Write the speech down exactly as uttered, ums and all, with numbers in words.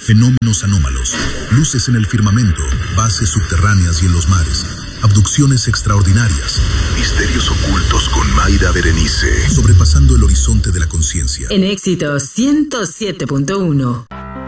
Fenómenos anómalos, luces en el firmamento, bases subterráneas y en los mares, abducciones extraordinarias, misterios ocultos con Mayra Berenice, sobrepasando el horizonte de la conciencia. En Éxitos ciento siete punto uno.